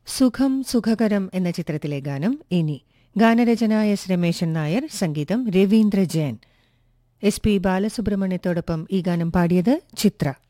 സുഖം സുഖകരം എന്ന ചിത്രത്തിലെ ഗാനം ഇനി. ഗാനരചന എസ് രമേശൻ നായർ, സംഗീതം രവീന്ദ്ര ജയൻ. എസ് പി ബാലസുബ്രഹ്മണ്യത്തോടൊപ്പം ഈ ഗാനം പാടിയത് ചിത്ര.